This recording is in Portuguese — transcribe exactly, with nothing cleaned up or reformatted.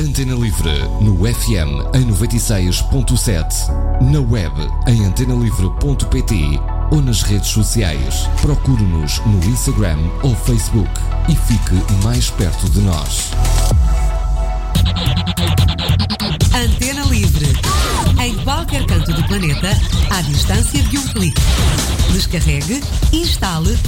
Antena Livre no F M em noventa e seis ponto sete, na web em antena livre ponto pt ou nas redes sociais. Procure-nos no Instagram ou Facebook e fique mais perto de nós. Antena Livre. Em qualquer canto do planeta, à distância de um clique. Descarregue, instale